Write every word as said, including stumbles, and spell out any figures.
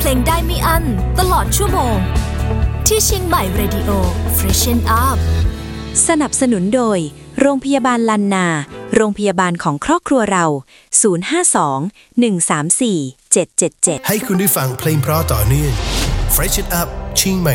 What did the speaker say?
ลงได้ไม่อั้นตลอดชั่วโมงที่เชียงใหม่ Radio Freshen Up สนับสนุนโดยโรงพยาบาลลันนาโรงพยาบาลของครอบครัวเราศูนย์ ห้า สอง หนึ่ง สาม สี่ เจ็ด เจ็ด เจ็ดให้คุณได้ฟังเพลงเพราะต่อเนื่อง Freshen Up เชียงใหม่